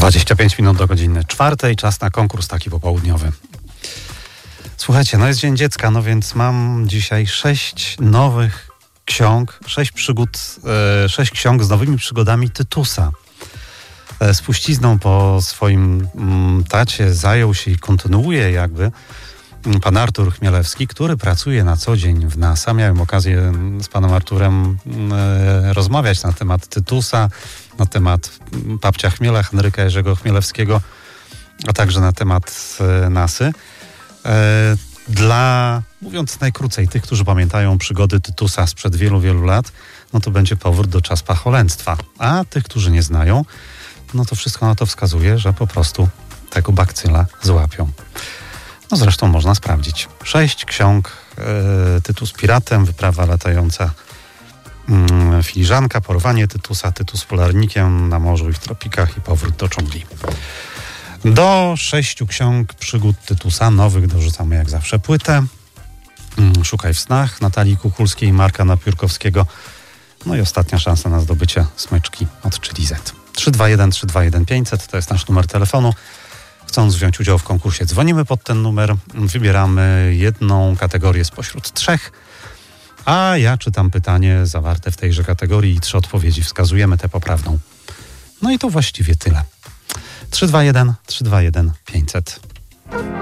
25 minut do godziny 4, czas na konkurs taki popołudniowy. Słuchajcie, jest Dzień Dziecka, więc mam dzisiaj 6 nowych ksiąg, 6 przygód, 6 ksiąg z nowymi przygodami Tytusa. Spuścizną po swoim tacie zajął się i kontynuuje pan Artur Chmielewski, który pracuje na co dzień w NASA. Miałem okazję z panem Arturem rozmawiać na temat Tytusa, na temat babcia Chmiela, Henryka Jerzego Chmielewskiego, a także na temat NASY. Mówiąc najkrócej, tych, którzy pamiętają przygody Tytusa sprzed wielu, wielu lat, to będzie powrót do czas pacholęctwa. A tych, którzy nie znają, to wszystko na to wskazuje, że po prostu tego bakcyla złapią. Zresztą można sprawdzić. 6 ksiąg, Tytus piratem, wyprawa latająca filiżanka, porwanie Tytusa, Tytus polarnikiem na morzu i w tropikach i powrót do dżungli. Do 6 ksiąg przygód Tytusa nowych dorzucamy jak zawsze płytę Szukaj w snach Natalii Kuchulskiej i Marka Napiórkowskiego. I ostatnia szansa na zdobycie smyczki od 3DZ. 321 500 to jest nasz numer telefonu. Chcąc wziąć udział w konkursie, dzwonimy pod ten numer, wybieramy jedną kategorię spośród 3, a ja czytam pytanie zawarte w tejże kategorii i 3 odpowiedzi, wskazujemy tę poprawną. I to właściwie tyle. 321 500.